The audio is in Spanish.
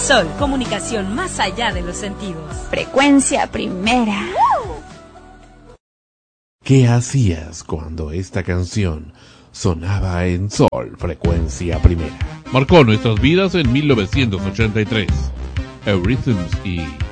Sol, comunicación más allá de los sentidos. Frecuencia Primera. ¿Qué hacías cuando esta canción sonaba en Sol, Frecuencia Primera? Marcó nuestras vidas en 1983. Eurythmics y